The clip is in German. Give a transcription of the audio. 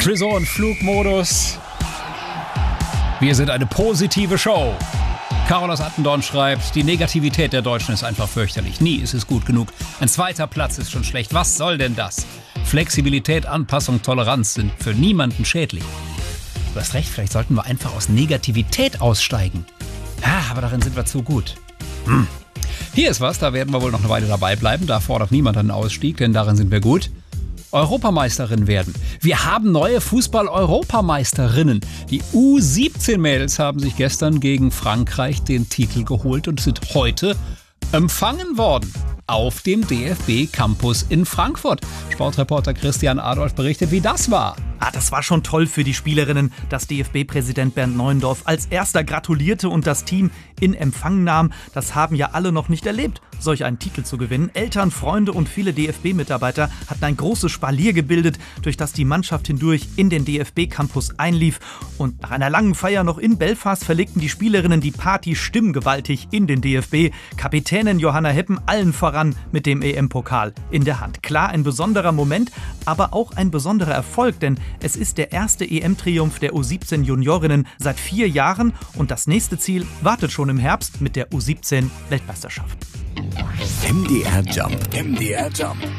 Tresor und Flugmodus. Wir sind eine positive Show. Carol aus Attendorn schreibt, die Negativität der Deutschen ist einfach fürchterlich. Nie ist es gut genug. Ein zweiter Platz ist schon schlecht. Was soll denn das? Flexibilität, Anpassung, Toleranz sind für niemanden schädlich. Du hast recht, vielleicht sollten wir einfach aus Negativität aussteigen. Ja, aber darin sind wir zu gut. Hier ist was, da werden wir wohl noch eine Weile dabei bleiben. Da fordert niemand einen Ausstieg, denn darin sind wir gut. Europameisterin werden. Wir haben neue Fußball-Europameisterinnen. Die U17-Mädels haben sich gestern gegen Frankreich den Titel geholt und sind heute empfangen worden auf dem DFB-Campus in Frankfurt. Sportreporter Christian Adolf berichtet, wie das war. Das war schon toll für die Spielerinnen, dass DFB-Präsident Bernd Neuendorf als erster gratulierte und das Team in Empfang nahm. Das haben ja alle noch nicht erlebt, solch einen Titel zu gewinnen. Eltern, Freunde und viele DFB-Mitarbeiter hatten ein großes Spalier gebildet, durch das die Mannschaft hindurch in den DFB-Campus einlief. Und nach einer langen Feier noch in Belfast verlegten die Spielerinnen die Party stimmgewaltig in den DFB. Kapitänin Johanna Heppen allen voran mit dem EM-Pokal in der Hand. Klar, ein besonderer Moment, aber auch ein besonderer Erfolg, denn es ist der erste EM-Triumph der U17-Juniorinnen seit 4 Jahren und das nächste Ziel wartet schon im Herbst mit der U17-Weltmeisterschaft. MDR Jump. MDR Jump.